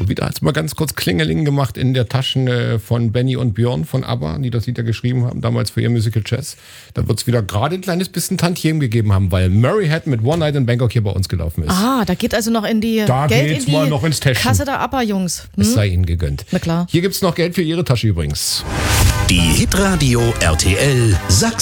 Wieder hat's mal ganz kurz Klingeling gemacht in der Taschen von Benny und Björn von ABBA, die das Lied ja geschrieben haben, damals für ihr Musical Chess. Da wird's wieder gerade ein kleines bisschen Tantiem gegeben haben, weil Murray Head mit One Night in Bangkok hier bei uns gelaufen ist. Ah, da geht also noch in die Da Geld geht's in die mal noch ins Täschchen. Kasse der ABBA-Jungs. Es sei ihnen gegönnt. Na klar. Hier gibt's noch Geld für ihre Tasche übrigens. Die Hitradio RTL Sachsen.